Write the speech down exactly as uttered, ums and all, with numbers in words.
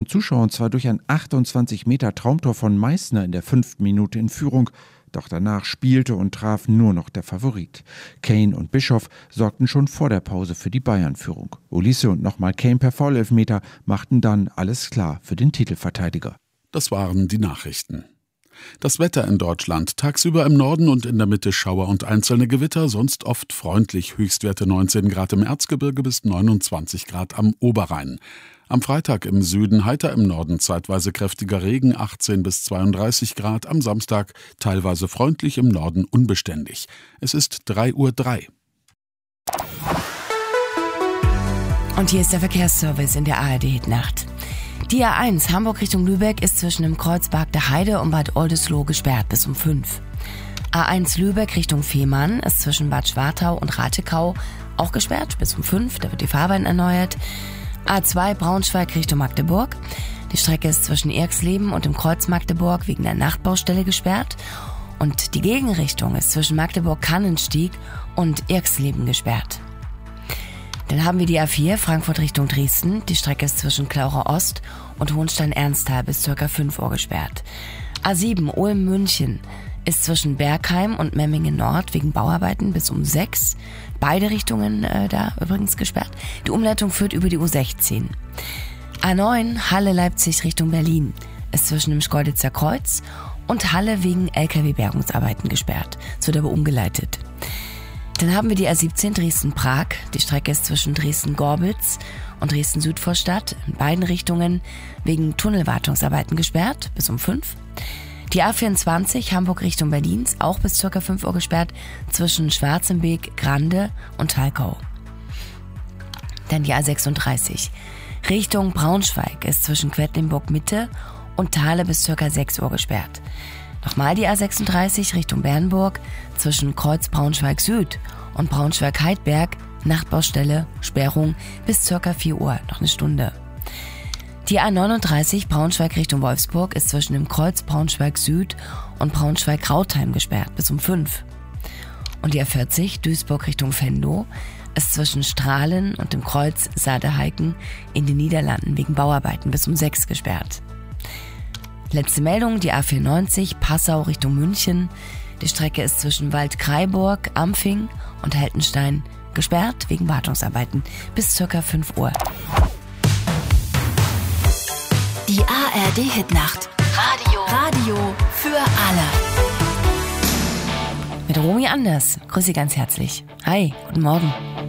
Zuschauer und zwar durch ein achtundzwanzig Meter Traumtor von Meißner in der fünften Minute in Führung. Doch danach spielte und traf nur noch der Favorit. Kane und Bischoff sorgten schon vor der Pause für die Bayern-Führung. Olise und nochmal Kane per Foulelfmeter machten dann alles klar für den Titelverteidiger. Das waren die Nachrichten. Das Wetter in Deutschland. Tagsüber im Norden und in der Mitte Schauer und einzelne Gewitter, sonst oft freundlich. Höchstwerte neunzehn Grad im Erzgebirge bis neunundzwanzig Grad am Oberrhein. Am Freitag im Süden heiter, im Norden zeitweise kräftiger Regen, achtzehn bis zweiunddreißig Grad. Am Samstag teilweise freundlich, im Norden unbeständig. Es ist drei Uhr drei. Und hier ist der Verkehrsservice in der A R D-Hitnacht. Die A eins Hamburg Richtung Lübeck ist zwischen dem Kreuzberg der Heide und Bad Oldesloe gesperrt bis um fünf. A eins Lübeck Richtung Fehmarn ist zwischen Bad Schwartau und Ratekau auch gesperrt bis um fünf. Da wird die Fahrbahn erneuert. A zwei Braunschweig Richtung Magdeburg. Die Strecke ist zwischen Erxleben und dem Kreuz Magdeburg wegen der Nachtbaustelle gesperrt. Und die Gegenrichtung ist zwischen Magdeburg-Kannenstieg und Erxleben gesperrt. Dann haben wir die A vier Frankfurt Richtung Dresden. Die Strecke ist zwischen Klaucher Ost und Hohenstein-Ernsthal bis ca. fünf Uhr gesperrt. A sieben Ulm-München ist zwischen Bergheim und Memmingen Nord wegen Bauarbeiten bis um sechs. Beide Richtungen äh, da übrigens gesperrt. Die Umleitung führt über die U sechzehn. A neun Halle-Leipzig Richtung Berlin ist zwischen dem Schkeuditzer Kreuz und Halle wegen L K W-Bergungsarbeiten gesperrt. Es wird aber umgeleitet. Dann haben wir die A siebzehn Dresden-Prag. Die Strecke ist zwischen Dresden-Gorbitz und Dresden-Südvorstadt in beiden Richtungen wegen Tunnelwartungsarbeiten gesperrt bis um fünf. Die A vierundzwanzig Hamburg Richtung Berlin auch bis ca. fünf Uhr gesperrt zwischen Schwarzenbeek, Grande und Thalkau. Dann die A sechsunddreißig Richtung Braunschweig ist zwischen Quedlinburg Mitte und Thale bis ca. sechs Uhr gesperrt. Nochmal die A sechsunddreißig Richtung Bernburg zwischen Kreuz Braunschweig Süd und Braunschweig-Heidberg, Nachtbaustelle, Sperrung bis ca. vier Uhr, noch eine Stunde. Die A neununddreißig Braunschweig Richtung Wolfsburg ist zwischen dem Kreuz Braunschweig Süd und Braunschweig-Rautheim gesperrt bis um fünf. Und die A vierzig Duisburg Richtung Venlo ist zwischen Strahlen und dem Kreuz Saade-Heiken in den Niederlanden wegen Bauarbeiten bis um sechs gesperrt. Letzte Meldung, die A vierundneunzig Passau Richtung München. Die Strecke ist zwischen Waldkraiburg, Ampfing und Heltenstein gesperrt wegen Wartungsarbeiten bis ca. fünf Uhr. Die A R D-Hitnacht. Radio. Radio für alle. Mit Romy Anders. Grüße ganz herzlich. Hi, guten Morgen.